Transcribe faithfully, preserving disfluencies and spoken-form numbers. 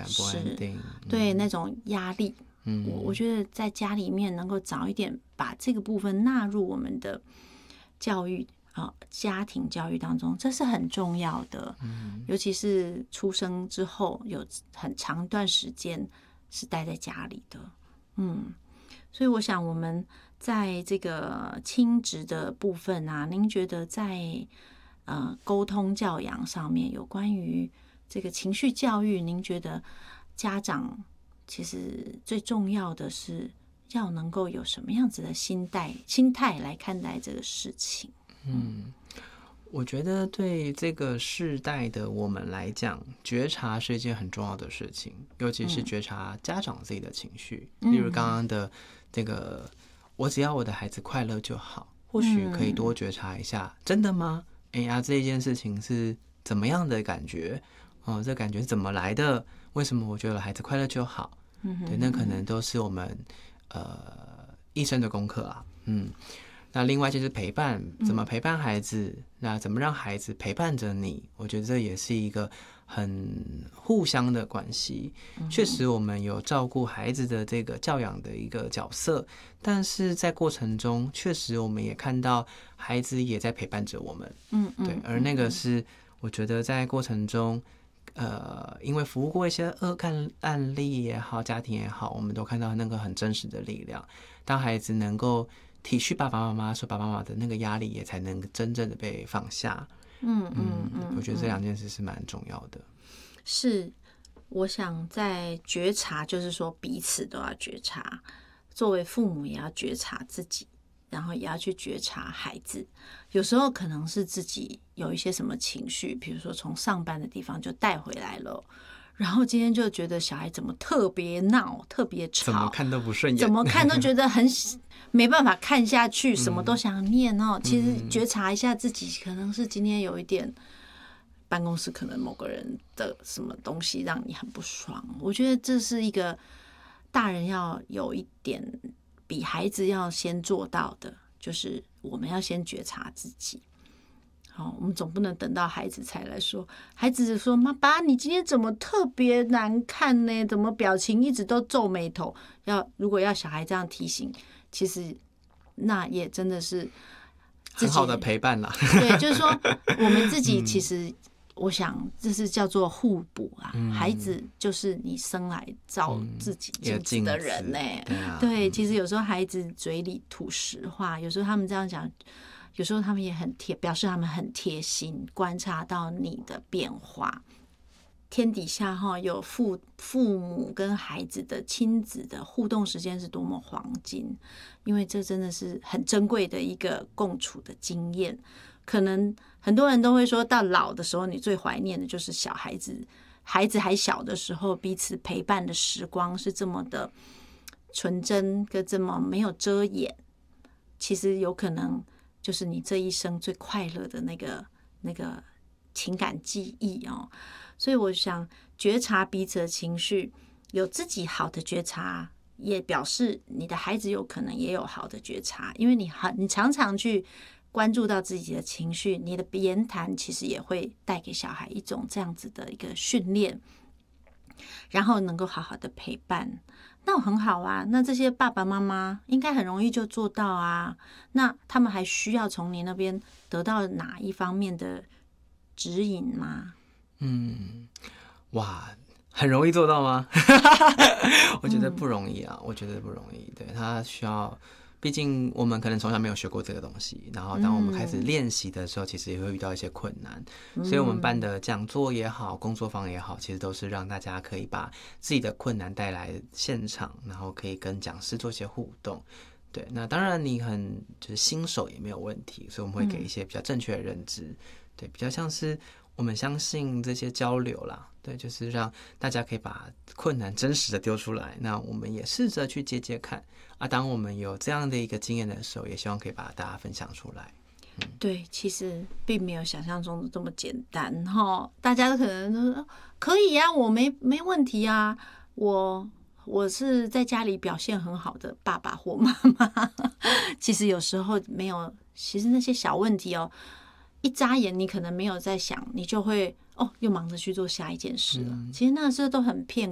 感、不安定， 对、嗯、那种压力。嗯，我我觉得在家里面能够早一点把这个部分纳入我们的教育啊、家庭教育当中，这是很重要的。嗯，尤其是出生之后有很长一段时间是待在家里的。嗯，所以我想我们在这个亲职的部分啊，您觉得在呃沟通教养上面，有关于这个情绪教育，您觉得家长其实最重要的是要能够有什么样子的心态心态来看待这个事情？ 嗯，我觉得对这个世代的我们来讲，觉察是一件很重要的事情，尤其是觉察家长自己的情绪。嗯、例如刚刚的这个，我只要我的孩子快乐就好，或许可以多觉察一下，嗯、真的吗？哎呀，这件事情是怎么样的感觉？哦，这感觉是怎么来的？为什么我觉得孩子快乐就好？对，那可能都是我们呃一生的功课啊。嗯，那另外就是陪伴，怎么陪伴孩子？嗯、那怎么让孩子陪伴着你？我觉得这也是一个很互相的关系。确实，我们有照顾孩子的这个教养的一个角色，但是在过程中，确实我们也看到孩子也在陪伴着我们。嗯，对，而那个是我觉得在过程中。呃，因为服务过一些恶案案例也好，家庭也好，我们都看到那个很真实的力量。当孩子能够体恤爸爸妈妈，说爸爸妈妈的那个压力，也才能真正的被放下。嗯嗯嗯，我觉得这两件事是蛮重要的。 是，我想在觉察，就是说彼此都要觉察，作为父母也要觉察自己。然后也要去觉察孩子，有时候可能是自己有一些什么情绪，比如说从上班的地方就带回来了，然后今天就觉得小孩怎么特别闹、特别吵， 怎么看都不顺眼， 怎么看都觉得很没办法看下去，什么都想念哦。嗯、其实觉察一下自己，可能是今天有一点办公室可能某个人的什么东西让你很不爽。我觉得这是一个大人要有一点。比孩子要先做到的，就是我们要先觉察自己。好，我们总不能等到孩子才来说。孩子说：“妈爸，你今天怎么特别难看呢？怎么表情一直都皱眉头？”要如果要小孩这样提醒，其实那也真的是很好的陪伴啦。 对，就是说我们自己其实。嗯我想这是叫做互补啊，嗯、孩子就是你生来照自己镜子的人呢、欸嗯啊。对，其实有时候孩子嘴里吐实话，有时候他们这样讲，有时候他们也很贴，表示他们很贴心，观察到你的变化。天底下哈有父父母跟孩子的亲子的互动时间是多么黄金，因为这真的是很珍贵的一个共处的经验。可能很多人都会说到老的时候，你最怀念的就是小孩子，孩子还小的时候，彼此陪伴的时光是这么的纯真，跟这么没有遮掩。其实有可能就是你这一生最快乐的那个那个情感记忆哦。所以我想觉察彼此的情绪，有自己好的觉察，也表示你的孩子有可能也有好的觉察，因为你很你常常去。关注到自己的情绪，你的言谈其实也会带给小孩一种这样子的一个训练，然后能够好好的陪伴，那很好啊。那这些爸爸妈妈应该很容易就做到啊。那他们还需要从你那边得到哪一方面的指引吗？ 嗯，哇，很容易做到吗？我觉得不容易啊，嗯、我觉得不容易。对，他需要。毕竟我们可能从小没有学过这个东西，然后当我们开始练习的时候，其实也会遇到一些困难。嗯、所以我们办的讲座也好，工作坊也好，其实都是让大家可以把自己的困难带来现场，然后可以跟讲师做一些互动。对，那当然你很就是新手也没有问题，所以我们会给一些比较正确的认知。嗯、对，比较像是我们相信这些交流啦。对，就是让大家可以把困难真实的丢出来，那我们也试着去接接看啊。当我们有这样的一个经验的时候，也希望可以把大家分享出来。 嗯、对，其实并没有想象中的这么简单哈。大家可能都说可以啊，我没没问题啊，我我是在家里表现很好的爸爸或妈妈。其实有时候没有，其实那些小问题哦。一眨眼，你可能没有在想，你就会哦，又忙着去做下一件事了。嗯、其实那个时候都很骗